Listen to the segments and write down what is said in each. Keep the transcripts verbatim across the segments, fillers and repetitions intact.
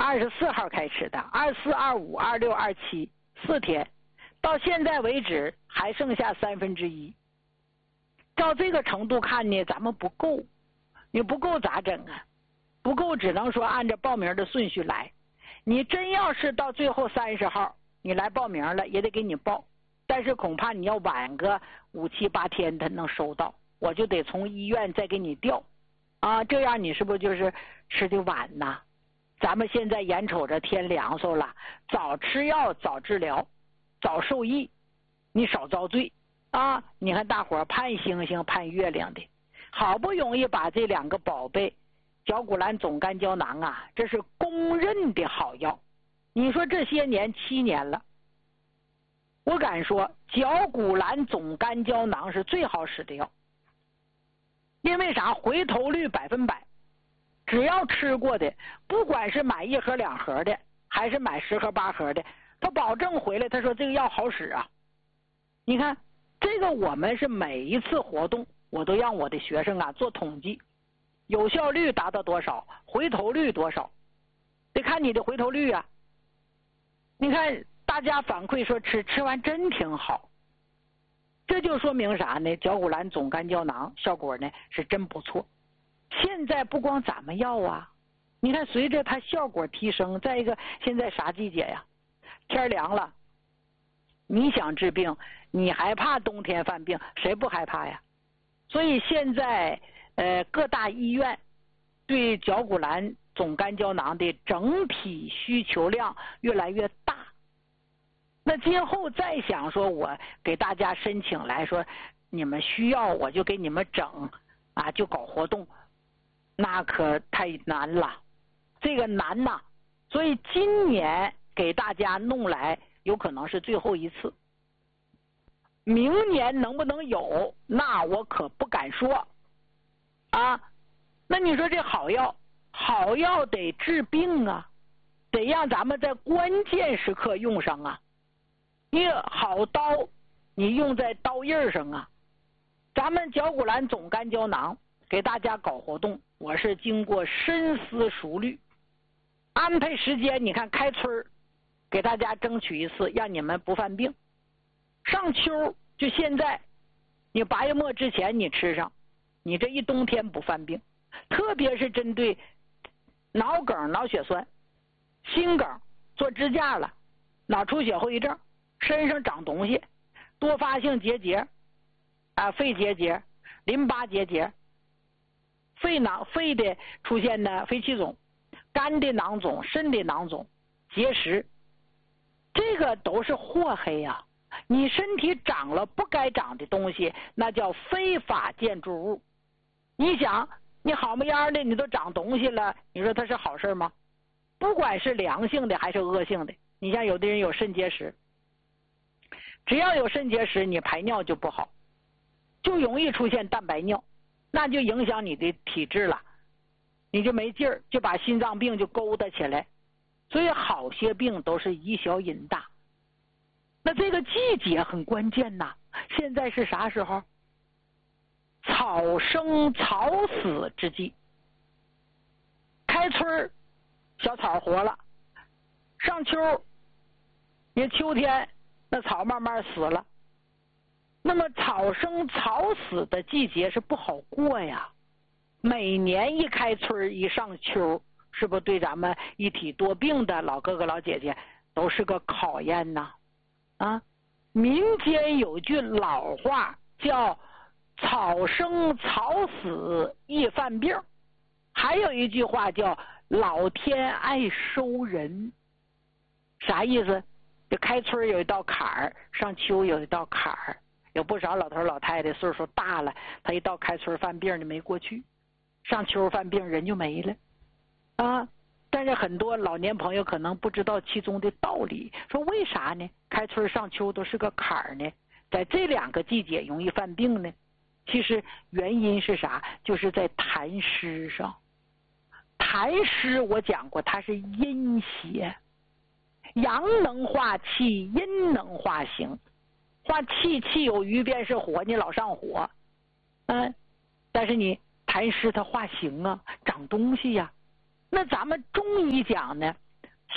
二十四号开始的，二四、二五、二六、二七四天，到现在为止还剩下三分之一。照这个程度看呢，咱们不够，你不够咋整啊？不够只能说按照报名的顺序来。你真要是到最后三十号你来报名了，也得给你报，但是恐怕你要晚个五七八天他能收到，我就得从医院再给你调啊，这样你是不是就是吃的晚呐？咱们现在眼瞅着天凉飕了，早吃药早治疗早受益，你少遭罪啊！你看大伙盼星星盼月亮的，好不容易把这两个宝贝角骨兰总干胶囊啊，这是公认的好药。你说这些年七年了，我敢说角骨兰总干胶囊是最好使的药。因为啥？回头率百分百，只要吃过的，不管是买一盒两盒的还是买十盒八盒的，他保证回来他说这个药好使啊。你看这个，我们是每一次活动我都让我的学生啊做统计，有效率达到多少，回头率多少，得看你的回头率啊。你看大家反馈说吃吃完真挺好，这就说明啥呢？角骨兰总干胶囊效果呢是真不错。现在不光咱们要啊，你看随着它效果提升，再一个现在啥季节呀？天凉了，你想治病，你还怕冬天犯病，谁不害怕呀？所以现在呃各大医院对角骨兰总干胶囊的整体需求量越来越大。那今后再想说我给大家申请来说你们需要我就给你们整啊，就搞活动，那可太难了，这个难呐。所以今年给大家弄来有可能是最后一次，明年能不能有那我可不敢说啊。那你说这好药，好药得治病啊，得让咱们在关键时刻用上啊。你好刀你用在刀印上啊。咱们角骨兰总干胶囊给大家搞活动，我是经过深思熟虑，安排时间，你看开春给大家争取一次，让你们不犯病。上秋就现在，你八月末之前你吃上，你这一冬天不犯病。特别是针对脑梗、脑血栓、心梗、做支架了、脑出血后遗症、身上长东西、多发性结节啊，肺结节、淋巴结节、肺囊肺的出现的肺气肿、肝的囊肿、肾的囊肿、结石，这个都是祸害呀、啊！你身体长了不该长的东西，那叫非法建筑物。你想，你好么样的，你都长东西了，你说它是好事吗？不管是良性的还是恶性的，你像有的人有肾结石，只要有肾结石，你排尿就不好，就容易出现蛋白尿，那就影响你的体质了，你就没劲儿，就把心脏病就勾搭起来。所以好些病都是以小引大。那这个季节很关键呐，现在是啥时候？草生草死之际。开春小草活了，上秋你秋天那草慢慢死了，那么草生草死的季节是不好过呀。每年一开春一上秋，是不是对咱们一体多病的老哥哥老姐姐都是个考验呐？啊，民间有句老话叫草生草死易犯病，还有一句话叫老天爱收人。啥意思？就开春有一道坎儿，上秋有一道坎儿，有不少老头老太太岁数大了，他一到开春犯病就没过去，上秋犯病人就没了啊。但是很多老年朋友可能不知道其中的道理，说为啥呢？开春上秋都是个坎儿呢，在这两个季节容易犯病呢？其实原因是啥？就是在痰湿上。痰湿我讲过，它是阴邪，阳能化气，阴能化形。化气，气有余便是火，你老上火，嗯，但是你痰湿它化形啊，长东西呀、啊。那咱们中医讲呢，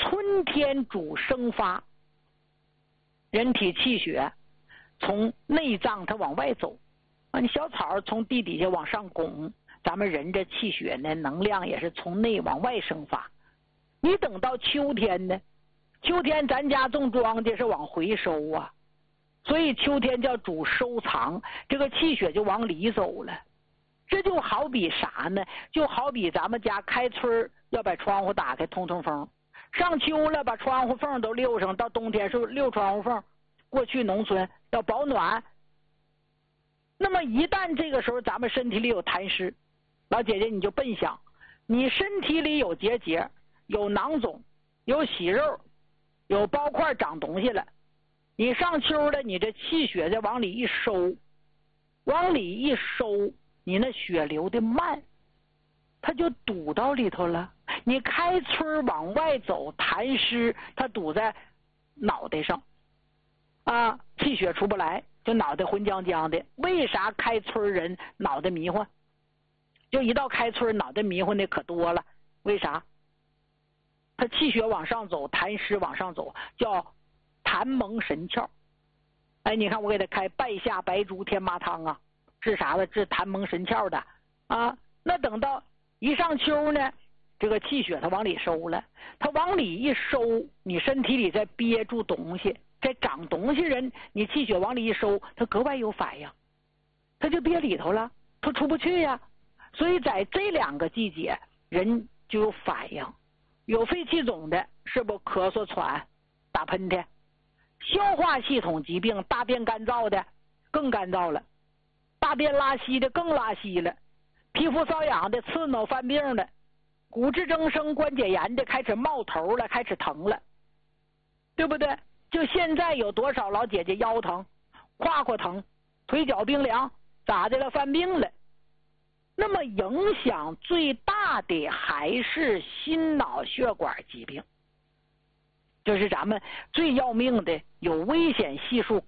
春天主生发，人体气血从内脏它往外走啊，你小草从地底下往上拱，咱们人这气血呢能量也是从内往外生发。你等到秋天呢，秋天咱家种庄稼是往回收啊，所以秋天叫主收藏，这个气血就往里走了。这就好比啥呢？就好比咱们家开春要把窗户打开通通风，上秋了把窗户缝都溜上，到冬天是溜窗户缝。过去农村要保暖，那么一旦这个时候咱们身体里有痰湿，老姐姐你就笨想，你身体里有结节，有囊肿，有息肉，有包块长东西了，你上秋了，你这气血再往里一收，往里一收，你那血流的慢，它就堵到里头了。你开春往外走，痰湿它堵在脑袋上啊，气血出不来，就脑袋昏将将的。为啥开春人脑袋迷糊？就一到开春脑袋迷糊的可多了。为啥？他气血往上走，痰湿往上走，叫痰蒙神窍。哎，你看我给他开拜下白术天麻汤啊，治啥的？治痰蒙神窍的啊。那等到一上秋呢，这个气血它往里收了，它往里一收，你身体里在憋住东西，在长东西人，你气血往里一收，它格外有反应，它就憋里头了，它出不去呀。所以在这两个季节，人就有反应，有肺气肿的，是不咳嗽喘、打喷嚏；消化系统疾病，大便干燥的更干燥了，大便拉稀的更拉稀了，皮肤瘙痒的、刺挠犯病的，骨质增生、关节炎的开始冒头了，开始疼了，对不对？就现在有多少老姐姐腰疼、胯胯疼、腿脚冰凉，咋的了？犯病了。那么影响最大的还是心脑血管疾病，就是咱们最要命的、有危险系数